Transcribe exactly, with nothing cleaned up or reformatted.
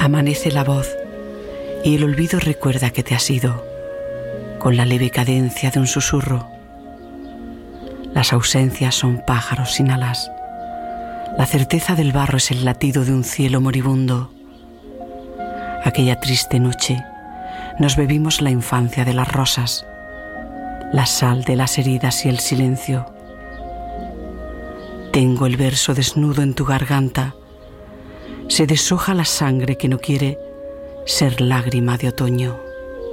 Amanece la voz y el olvido recuerda que te has ido, con la leve cadencia de un susurro. Las ausencias son pájaros sin alas. La certeza del barro es el latido de un cielo moribundo. Aquella triste noche nos bebimos la infancia de las rosas, la sal de las heridas y el silencio. Tengo el verso desnudo en tu garganta. Se deshoja la sangre que no quiere ser lágrima de otoño.